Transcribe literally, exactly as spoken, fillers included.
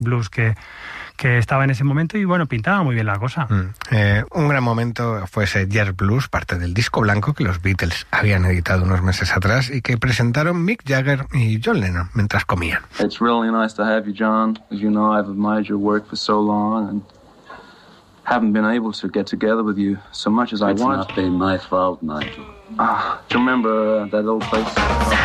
blues que, que estaba en ese momento y bueno, pintaba muy bien la cosa. Mm. Eh, un gran momento fue ese Jazz Blues, parte del disco blanco que los Beatles habían editado unos meses atrás y que presentaron Mick Jagger y John Lennon mientras comían. It's really nice to have you, John. As you know, I've admired your work for so long and haven't been able to get together with you so much as I want. It's not been my fault, Nigel. Ah, do you remember uh, that old place?